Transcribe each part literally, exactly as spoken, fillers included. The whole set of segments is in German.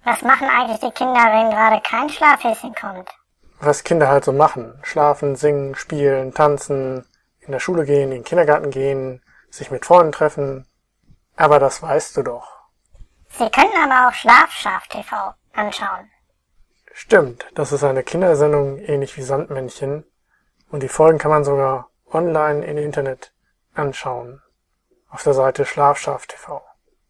Was machen eigentlich die Kinder, wenn gerade kein Schlafhäschen kommt? Was Kinder halt so machen. Schlafen, singen, spielen, tanzen, in der Schule gehen, in den Kindergarten gehen, sich mit Freunden treffen. Aber das weißt du doch. Sie können aber auch Schlafschaf-T V anschauen. Stimmt, das ist eine Kindersendung ähnlich wie Sandmännchen. Und die Folgen kann man sogar online im Internet anschauen. Auf der Seite Schlafschaf T V.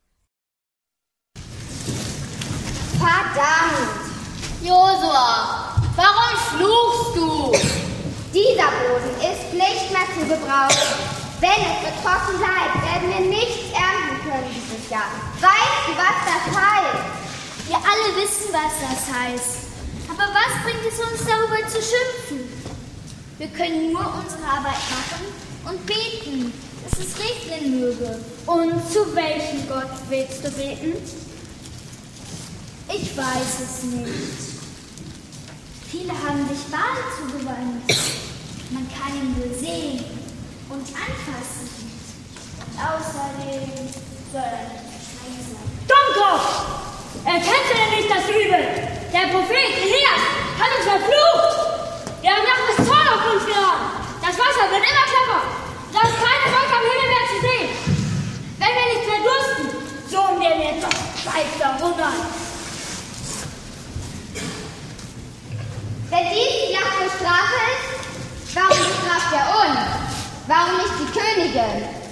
Verdammt! Josua, warum fluchst du? Dieser Boden ist nicht mehr zu gebrauchen. Wenn es so trocken bleibt, werden wir nichts ernten können dieses Jahr. Weißt du, was das heißt? Wir alle wissen, was das heißt. Aber was bringt es uns, darüber zu schimpfen? Wir können nur unsere Arbeit machen und beten, dass es regnen möge. Und zu welchem Gott willst du beten? Ich weiß es nicht. Viele haben sich Baal zugewandt. Man kann ihn nur sehen und anfassen. Und außerdem soll er nicht schlecht sein. Dummkopf! Erkennst du denn nicht das Übel? Der Prophet Elias hat uns verflucht! Wir haben Jahres Zorn auf uns geladen. Das Wasser wird immer knapper. Da ist keine Wolke am Himmel mehr zu sehen. Wenn wir nicht verdursten, so werden wir doch bald verhungern. Wenn dies Jahr für Strafe ist, warum bestraft er uns? Warum nicht die Königin?